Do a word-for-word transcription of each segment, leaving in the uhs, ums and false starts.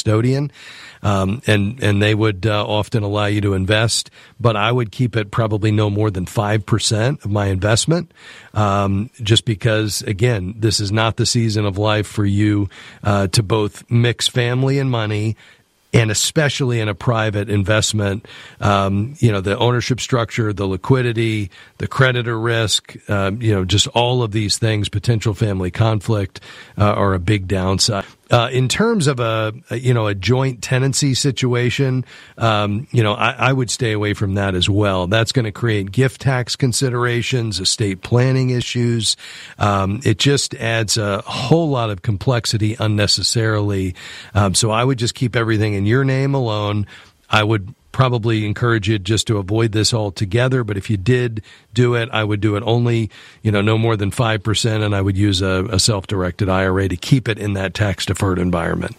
custodian, um, and and they would uh, often allow you to invest. But I would keep it probably no more than five percent of my investment, um, just because, again, this is not the season of life for you uh, to both mix family and money. And especially in a private investment, um, you know, the ownership structure, the liquidity, the creditor risk, um, you know, just all of these things, potential family conflict, uh, are a big downside. Uh, in terms of a, a, you know, a joint tenancy situation, um, you know, I, I would stay away from that as well. That's going to create gift tax considerations, estate planning issues. Um, it just adds a whole lot of complexity unnecessarily. Um, so I would just keep everything in your name alone. I would probably encourage you just to avoid this altogether, but if you did do it, I would do it only, you know, no more than five percent, and I would use a, a self-directed I R A to keep it in that tax-deferred environment.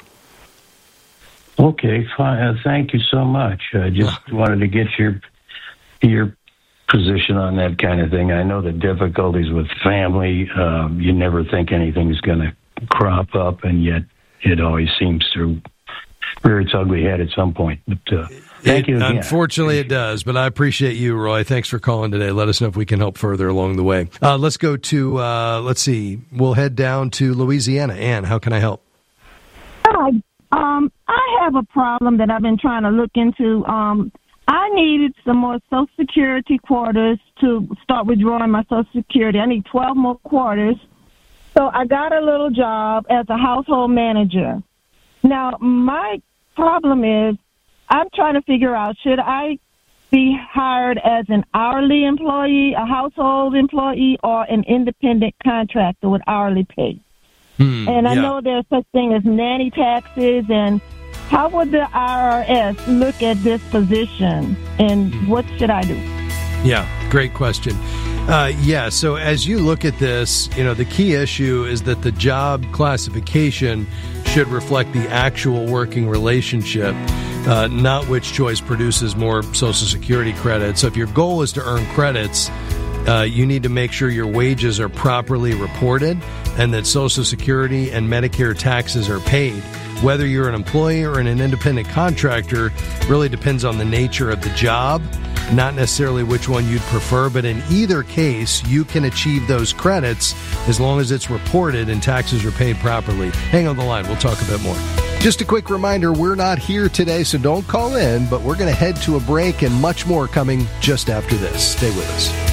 Okay, fine. Uh, thank you so much. I just wanted to get your your position on that kind of thing. I know the difficulties with family. Um, you never think anything's going to crop up, and yet it always seems to rear its ugly head at some point. But uh, thank it, you again. Unfortunately, it does, but I appreciate you, Roy. Thanks for calling today. Let us know if we can help further along the way. Uh, let's go to, uh, let's see, we'll head down to Louisiana. Ann, how can I help? Hi. Um, I have a problem that I've been trying to look into. Um, I needed some more Social Security quarters to start withdrawing my Social Security. I need twelve more quarters. So I got a little job as a household manager. Now, my problem is I'm trying to figure out, should I be hired as an hourly employee, a household employee, or an independent contractor with hourly pay? Hmm, and I yeah. know there's such thing as nanny taxes, and how would the I R S look at this position, and what should I do? Yeah, great question. Uh, yeah, so as you look at this, you know, the key issue is that the job classification should reflect the actual working relationship, uh, not which choice produces more Social Security credits. So if your goal is to earn credits, uh, you need to make sure your wages are properly reported and that Social Security and Medicare taxes are paid. Whether you're an employee or an independent contractor really depends on the nature of the job, not necessarily which one you'd prefer, but in either case, you can achieve those credits as long as it's reported and taxes are paid properly. Hang on the line. We'll talk a bit more. Just a quick reminder, we're not here today, so don't call in, but we're going to head to a break and much more coming just after this. Stay with us.